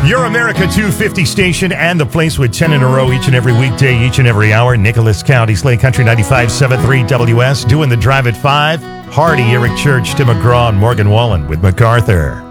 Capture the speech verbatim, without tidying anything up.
Your America two fifty station and the place with ten in a row each and every weekday, each and every hour. Nicholas County, Slay Country ninety-five point seven three W S. Doing the drive at five. Hardy, Eric Church, Tim McGraw, and Morgan Wallen with MacArthur.